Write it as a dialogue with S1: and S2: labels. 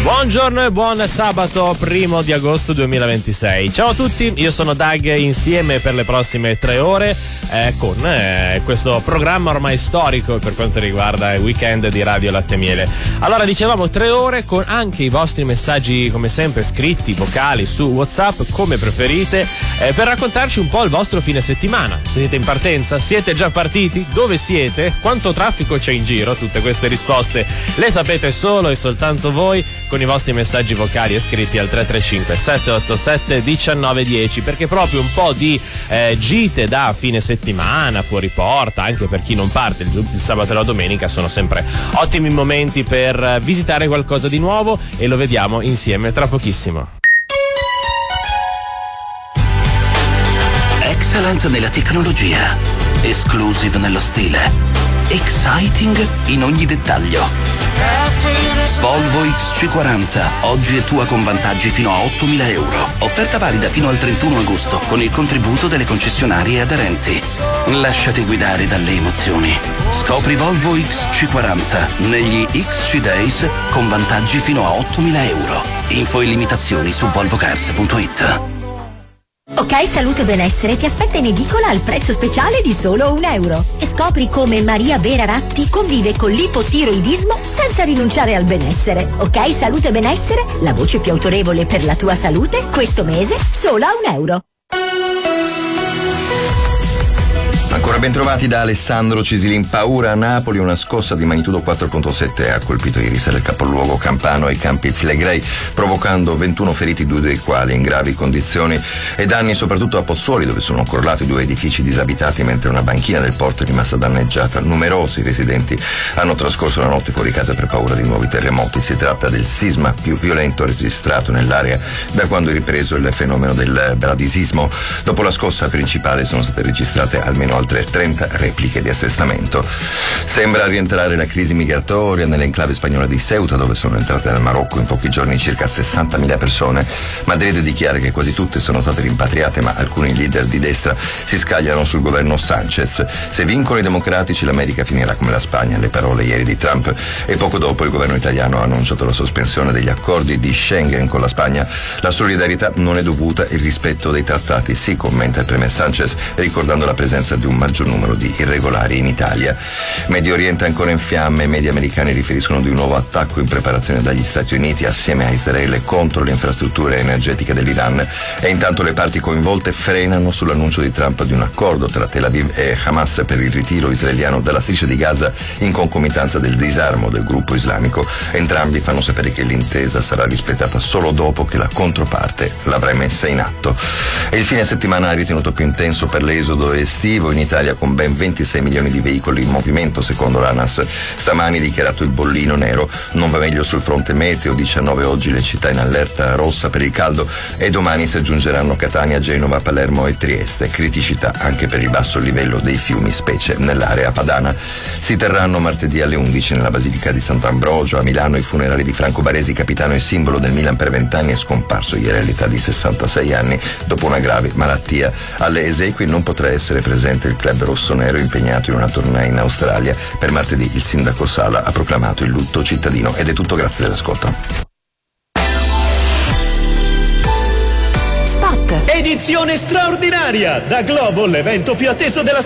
S1: Buongiorno e buon sabato 1 di agosto 2026. Ciao a tutti, io sono Doug, insieme per le prossime 3 ore con questo programma ormai storico per quanto riguarda il weekend di Radio Latte Miele. Allora, dicevamo 3 ore con anche i vostri messaggi, come sempre, scritti, vocali su WhatsApp, come preferite, per raccontarci un po' il vostro fine settimana. Siete in partenza? Siete già partiti? Dove siete? Quanto traffico c'è in giro? Tutte queste risposte le sapete solo e soltanto voi con i vostri messaggi vocali e scritti al 335 787 1910, perché proprio un po' di gite da fine settimana, fuori porta, anche per chi non parte il sabato e la domenica, sono sempre ottimi momenti per visitare qualcosa di nuovo, e lo vediamo insieme tra pochissimo.
S2: Excellent nella tecnologia, exclusive nello stile, exciting in ogni dettaglio. Volvo XC40, oggi è tua con vantaggi fino a 8.000 euro. Offerta valida fino al 31 agosto con il contributo delle concessionarie aderenti. Lasciati guidare dalle emozioni. Scopri Volvo XC40 negli XC Days con vantaggi fino a 8.000 euro. Info e limitazioni su volvocars.it.
S3: Ok Salute Benessere ti aspetta in edicola al prezzo speciale di solo €1 e scopri come Maria Vera Ratti convive con l'ipotiroidismo senza rinunciare al benessere. Ok Salute Benessere, la voce più autorevole per la tua salute, questo mese solo a €1.
S4: Ancora ben trovati da Alessandro Cisilin. Paura a Napoli, una scossa di magnitudo 4.7 ha colpito ieri sera il capoluogo campano ai Campi Flegrei, provocando 21 feriti, 2 dei quali in gravi condizioni, e danni soprattutto a Pozzuoli, dove sono crollati 2 edifici disabitati, mentre una banchina del porto è rimasta danneggiata. Numerosi residenti hanno trascorso la notte fuori casa per paura di nuovi terremoti. Si tratta del sisma più violento registrato nell'area da quando è ripreso il fenomeno del bradisismo. Dopo la scossa principale sono state registrate almeno altre 30 repliche di assestamento. Sembra rientrare la crisi migratoria nell'enclave spagnola di Ceuta, dove sono entrate dal Marocco in pochi giorni circa 60.000 persone. Madrid dichiara che quasi tutte sono state rimpatriate, ma alcuni leader di destra si scagliano sul governo Sanchez. Se vincono i democratici, l'America finirà come la Spagna, le parole ieri di Trump. E poco dopo il governo italiano ha annunciato la sospensione degli accordi di Schengen con la Spagna. La solidarietà non è dovuta, il rispetto dei trattati sì, commenta il premier Sanchez, ricordando la presenza di un maggior numero di irregolari in Italia. Medio Oriente ancora in fiamme, i media americani riferiscono di un nuovo attacco in preparazione dagli Stati Uniti assieme a Israele contro le infrastrutture energetiche dell'Iran, e intanto le parti coinvolte frenano sull'annuncio di Trump di un accordo tra Tel Aviv e Hamas per il ritiro israeliano dalla striscia di Gaza in concomitanza del disarmo del gruppo islamico. Entrambi fanno sapere che l'intesa sarà rispettata solo dopo che la controparte l'avrà messa in atto. E il fine settimana ha ritenuto più intenso per l'esodo estivo in Italia, con ben 26 milioni di veicoli in movimento, secondo l'ANAS. Stamani dichiarato il bollino nero. Non va meglio sul fronte meteo, 19 oggi le città in allerta rossa per il caldo, e domani si aggiungeranno Catania, Genova, Palermo e Trieste. Criticità anche per il basso livello dei fiumi, specie nell'area padana. Si terranno martedì alle 11 nella Basilica di Sant'Ambrogio a Milano i funerali di Franco Baresi, capitano e simbolo del Milan per 20 anni, è scomparso ieri all'età di 66 anni dopo una grave malattia. Alle esequie non potrà essere presente il club rossonero impegnato in una tournée in Australia. Per martedì il sindaco Sala ha proclamato il lutto cittadino. Ed è tutto, grazie dell'ascolto.
S5: Spot. Edizione straordinaria da Globo, l'evento più atteso della